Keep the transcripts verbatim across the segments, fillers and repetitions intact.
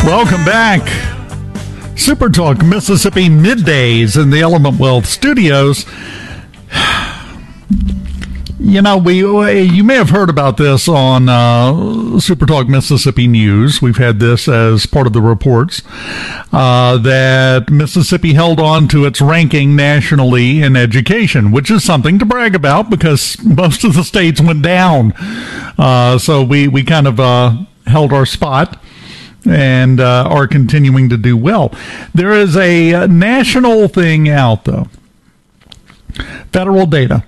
Welcome back. Super Talk Mississippi middays in the Element Wealth Studios. You know, we you may have heard about this on uh, Super Talk Mississippi News. We've had this as part of the reports uh, that Mississippi held on to its ranking nationally in education, which is something to brag about because most of the states went down. Uh, so we, we kind of uh, held our spot and uh, are continuing to do well. There is a national thing out, though. Federal data.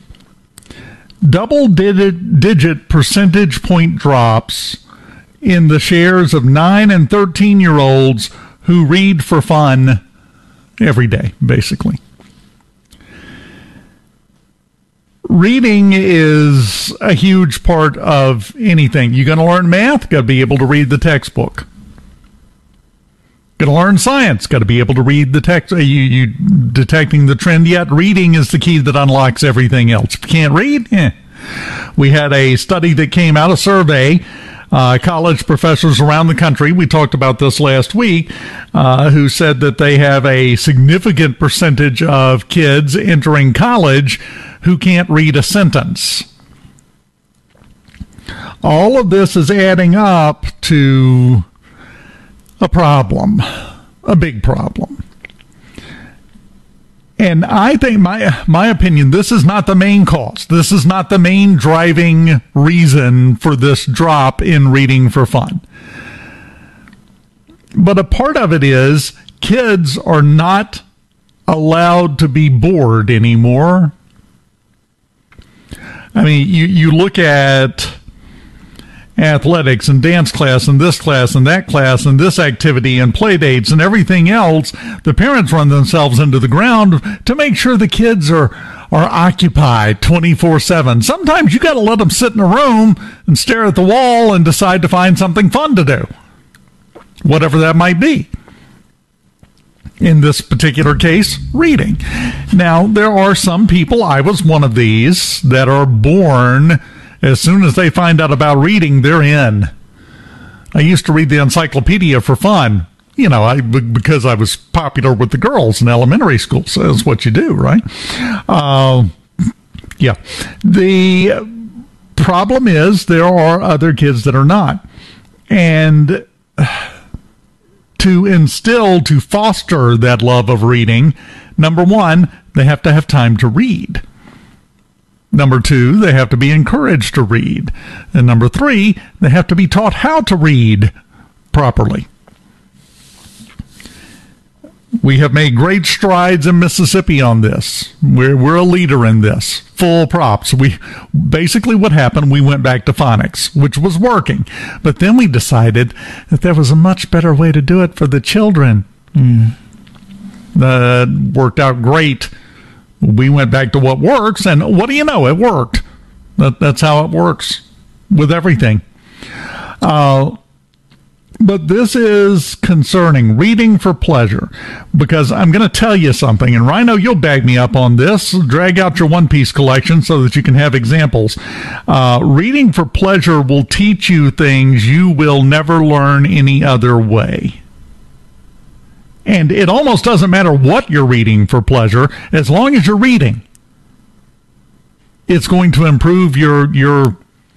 Double-digit digit percentage point drops in the shares of nine and thirteen-year-olds who read for fun every day, basically. Reading is a huge part of anything. You're going to learn math, got to be able to read the textbook. Going to learn science, got to be able to read the text. You, you detecting the trend yet? Reading is the key that unlocks everything else. If you can't read, eh. We had a study that came out, a survey, uh, college professors around the country. We talked about this last week, uh, who said that they have a significant percentage of kids entering college who can't read a sentence. All of this is adding up to a problem, a big problem. And I think, my my opinion, this is not the main cause. This is not the main driving reason for this drop in reading for fun. But a part of it is kids are not allowed to be bored anymore. I mean, you, you look at athletics and dance class and this class and that class and this activity and play dates and everything else. The parents run themselves into the ground to make sure the kids are are occupied twenty-four seven. Sometimes you got to let them sit in a room and stare at the wall and decide to find something fun to do, whatever that might be. In this particular case, reading. Now, there are some people, I was one of these, that are born as soon as they find out about reading, they're in. I used to read the encyclopedia for fun, you know, I, because I was popular with the girls in elementary school. So that's what you do, right? Uh, yeah. The problem is there are other kids that are not. And to instill, to foster that love of reading, number one, they have to have time to read. Number two, they have to be encouraged to read. And number three, they have to be taught how to read properly. We have made great strides in Mississippi on this. We're, we're a leader in this. Full props. We basically what happened, we went back to phonics, which was working. But then we decided that there was a much better way to do it for the children. Mm. That worked out great. We went back to what works, and what do you know? It worked. That, that's how it works with everything. Uh, but this is concerning reading for pleasure, because I'm going to tell you something, and Rhino, you'll bag me up on this. Drag out your One Piece collection so that you can have examples. Uh, reading for pleasure will teach you things you will never learn any other way. And it almost doesn't matter what you're reading for pleasure, as long as you're reading. It's going to improve your your